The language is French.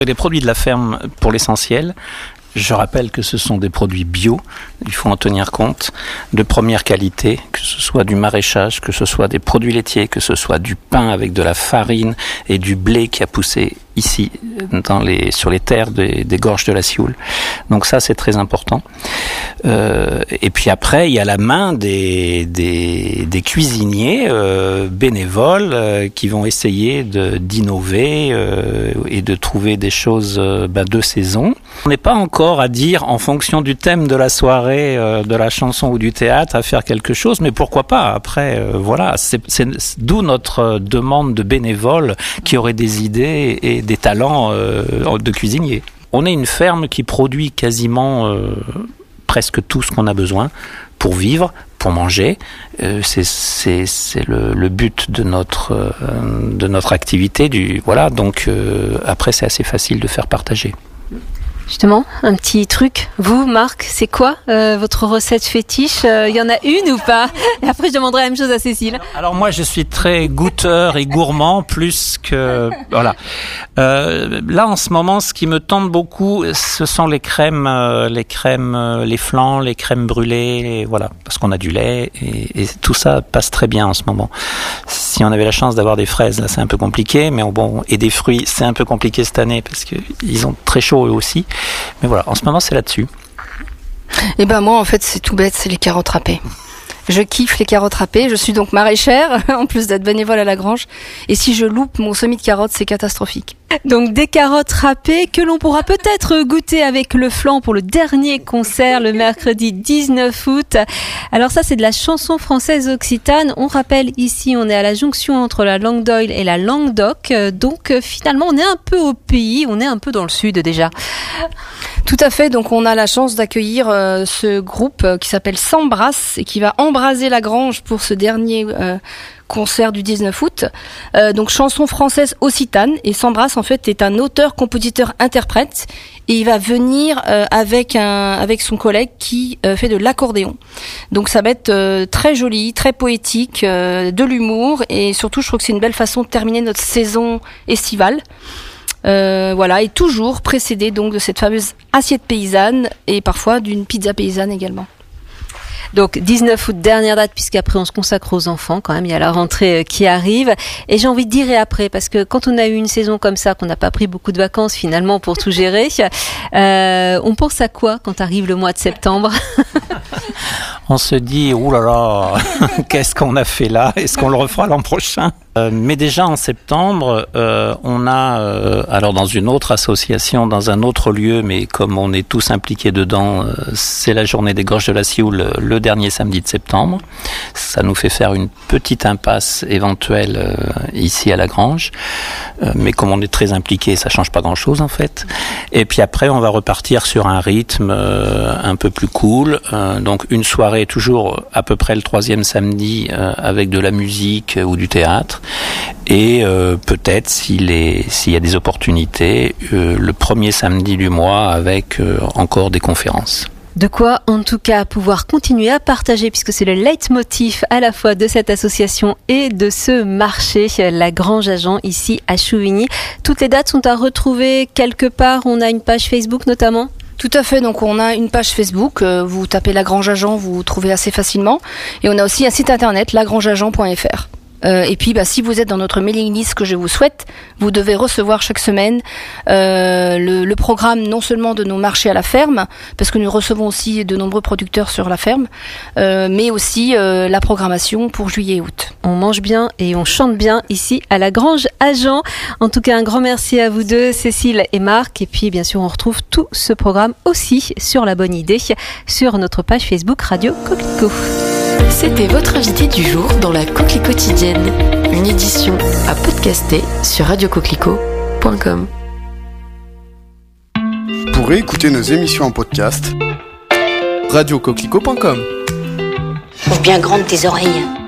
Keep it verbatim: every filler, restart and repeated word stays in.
Les produits de la ferme, pour l'essentiel, je rappelle que ce sont des produits bio, il faut en tenir compte, de première qualité, que ce soit du maraîchage, que ce soit des produits laitiers, que ce soit du pain avec de la farine et du blé qui a poussé ici dans les, sur les terres des, des gorges de la Sioule. Donc ça, c'est très important. Euh, et puis après, il y a la main des, des, des cuisiniers euh, bénévoles euh, qui vont essayer de, d'innover euh, et de trouver des choses euh, ben, de saison. On n'est pas encore à dire, en fonction du thème de la soirée, euh, de la chanson ou du théâtre, à faire quelque chose, mais pourquoi pas. Après, euh, voilà, c'est, c'est, c'est d'où notre demande de bénévoles qui auraient des idées et des talents euh, de cuisiniers. On est une ferme qui produit quasiment euh, presque tout ce qu'on a besoin pour vivre, pour manger. Euh, c'est c'est, c'est le, le but de notre, euh, de notre activité. Du, voilà, donc euh, après, c'est assez facile de faire partager. Justement, un petit truc. Vous, Marc, c'est quoi euh, votre recette fétiche ? Il euh, y en a une ou pas ? Et après, je demanderai la même chose à Cécile. Alors, alors moi, je suis très goûteur et gourmand, plus que... Voilà. Euh, là, en ce moment, ce qui me tente beaucoup, ce sont les crèmes, euh, les crèmes, euh, les flancs, les crèmes brûlées, et voilà. Parce qu'on a du lait, et, et tout ça passe très bien en ce moment. Si on avait la chance d'avoir des fraises, là, c'est un peu compliqué, mais bon, et des fruits, c'est un peu compliqué cette année, parce qu'ils ont très chaud eux aussi. Mais voilà, en ce moment, c'est là-dessus. Eh ben moi, en fait, c'est tout bête, c'est les carottes râpées. Je kiffe les carottes râpées. Je suis donc maraîchère, en plus d'être bénévole à la grange. Et si je loupe mon semis de carottes, c'est catastrophique. Donc des carottes râpées que l'on pourra peut-être goûter avec le flan pour le dernier concert le mercredi dix-neuf août. Alors ça, c'est de la chanson française occitane. On rappelle ici, on est à la jonction entre la Langue d'Oil et la Languedoc. Donc finalement, on est un peu au pays, on est un peu dans le sud déjà. Tout à fait, donc on a la chance d'accueillir euh, ce groupe euh, qui s'appelle S'Embrasse et qui va embraser la grange pour ce dernier euh, concert du dix-neuf août. Euh, donc chanson française occitane, et S'Embrasse en fait est un auteur, compositeur, interprète, et il va venir euh, avec un avec son collègue qui euh, fait de l'accordéon. Donc ça va être euh, très joli, très poétique, euh, de l'humour, et surtout je trouve que c'est une belle façon de terminer notre saison estivale. Euh, voilà, et toujours précédé donc de cette fameuse assiette paysanne et parfois d'une pizza paysanne également. Donc dix-neuf août, dernière date, puisqu'après on se consacre aux enfants quand même, il y a la rentrée qui arrive. Et j'ai envie de dire et après, parce que quand on a eu une saison comme ça, qu'on n'a pas pris beaucoup de vacances finalement pour tout gérer, euh, on pense à quoi quand arrive le mois de septembre ? On se dit, oulala, qu'est-ce qu'on a fait là ? Est-ce qu'on le refera l'an prochain ? euh, Mais déjà en septembre, euh, on a, euh, alors dans une autre association, dans un autre lieu, mais comme on est tous impliqués dedans, euh, c'est la journée des gorges de la Sioule, le dernier samedi de septembre. Ça nous fait faire une petite impasse éventuelle euh, ici à la Grange. Euh, mais comme on est très impliqués, ça change pas grand-chose en fait. Et puis après, on va repartir sur un rythme euh, un peu plus cool. Euh, donc une soirée toujours à peu près le troisième samedi euh, avec de la musique ou du théâtre. Et euh, peut-être s'il, est, s'il y a des opportunités, euh, le premier samedi du mois avec euh, encore des conférences. De quoi, en tout cas, pouvoir continuer à partager, puisque c'est le leitmotiv à la fois de cette association et de ce marché, la Grange à Jean, ici à Chouvigny. Toutes les dates sont à retrouver quelque part. On a une page Facebook notamment ? Tout à fait, donc on a une page Facebook, euh, vous tapez La Grange à Jean, vous trouvez assez facilement. Et on a aussi un site internet, la grange à jean point f r. Euh, et puis, bah, si vous êtes dans notre mailing list, que je vous souhaite, vous devez recevoir chaque semaine euh, le, le programme non seulement de nos marchés à la ferme, parce que nous recevons aussi de nombreux producteurs sur la ferme, euh, mais aussi euh, la programmation pour juillet et août. On mange bien et on chante bien ici à la Grange à Jean. En tout cas, un grand merci à vous deux, Cécile et Marc. Et puis, bien sûr, on retrouve tout ce programme aussi sur La Bonne Idée, sur notre page Facebook Radio Coquelicot. C'était votre invité du jour dans la Coquelicot quotidienne, une édition à podcaster sur radio coquelicot point com. Pour écouter nos émissions en podcast, radio coquelicot point com. Ouvre bien grande tes oreilles.